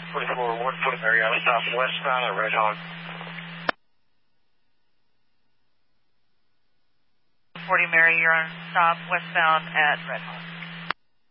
44 140 Mary, I was stopping westbound at Red Hawk. 40 Mary, you're on stop westbound at Red Hawk.